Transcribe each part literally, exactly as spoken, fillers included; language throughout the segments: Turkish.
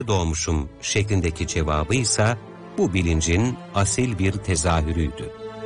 doğmuşum şeklindeki cevabı ise bu bilincin asil bir tezahürüydü.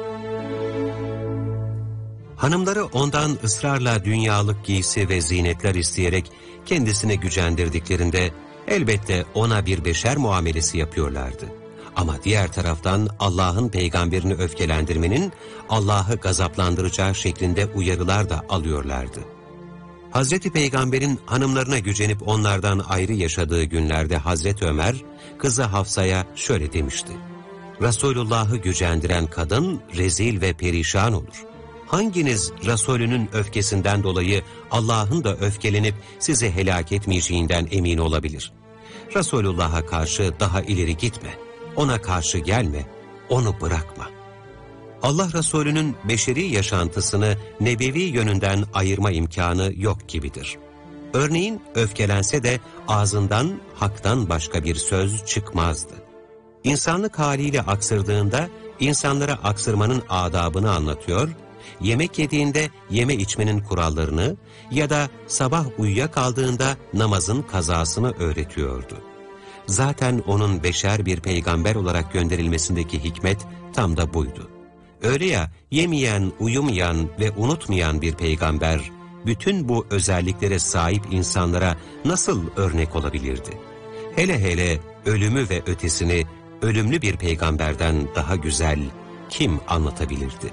Hanımları ondan ısrarla dünyalık giysi ve zinetler isteyerek kendisine gücendirdiklerinde elbette ona bir beşer muamelesi yapıyorlardı. Ama diğer taraftan Allah'ın peygamberini öfkelendirmenin Allah'ı gazaplandıracağı şeklinde uyarılar da alıyorlardı. Hazreti Peygamber'in hanımlarına gücenip onlardan ayrı yaşadığı günlerde Hazreti Ömer, kızı Hafsa'ya şöyle demişti: Resulullah'ı gücendiren kadın rezil ve perişan olur. Hanginiz Resulünün öfkesinden dolayı Allah'ın da öfkelenip sizi helak etmeyeceğinden emin olabilir? Resulullah'a karşı daha ileri gitme, ona karşı gelme, onu bırakma. Allah Resulü'nün beşeri yaşantısını nebevi yönünden ayırma imkanı yok gibidir. Örneğin öfkelense de ağzından haktan başka bir söz çıkmazdı. İnsanlık haliyle aksırdığında insanlara aksırmanın adabını anlatıyor, yemek yediğinde yeme içmenin kurallarını ya da sabah uyuyakaldığında namazın kazasını öğretiyordu. Zaten onun beşer bir peygamber olarak gönderilmesindeki hikmet tam da buydu. Öyle ya, yemeyen, uyumayan ve unutmayan bir peygamber, bütün bu özelliklere sahip insanlara nasıl örnek olabilirdi? Hele hele ölümü ve ötesini ölümlü bir peygamberden daha güzel kim anlatabilirdi?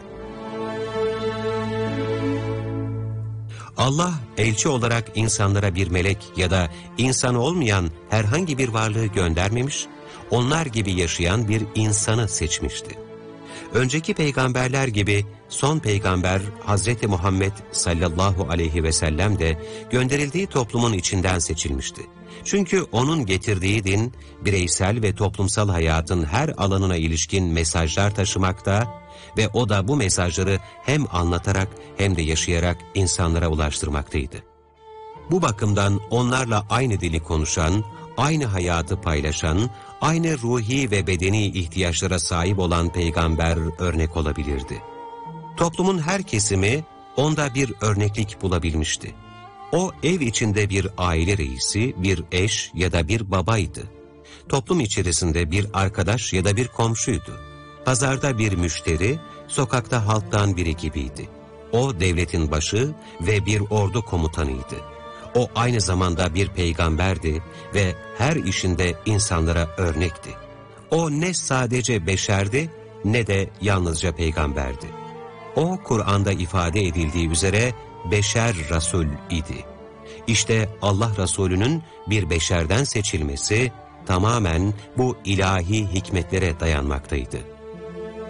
Allah elçi olarak insanlara bir melek ya da insan olmayan herhangi bir varlığı göndermemiş, onlar gibi yaşayan bir insanı seçmişti. Önceki peygamberler gibi son peygamber Hazreti Muhammed sallallahu aleyhi ve sellem de gönderildiği toplumun içinden seçilmişti. Çünkü onun getirdiği din, bireysel ve toplumsal hayatın her alanına ilişkin mesajlar taşımakta ve o da bu mesajları hem anlatarak hem de yaşayarak insanlara ulaştırmaktaydı. Bu bakımdan onlarla aynı dili konuşan, aynı hayatı paylaşan, aynı ruhi ve bedeni ihtiyaçlara sahip olan peygamber örnek olabilirdi. Toplumun her kesimi onda bir örneklik bulabilmişti. O ev içinde bir aile reisi, bir eş ya da bir babaydı. Toplum içerisinde bir arkadaş ya da bir komşuydu. Pazarda bir müşteri, sokakta halktan biri gibiydi. O devletin başı ve bir ordu komutanıydı. O aynı zamanda bir peygamberdi ve her işinde insanlara örnekti. O ne sadece beşerdi ne de yalnızca peygamberdi. O Kur'an'da ifade edildiği üzere beşer Resul idi. İşte Allah Resulü'nün bir beşerden seçilmesi tamamen bu ilahi hikmetlere dayanmaktaydı.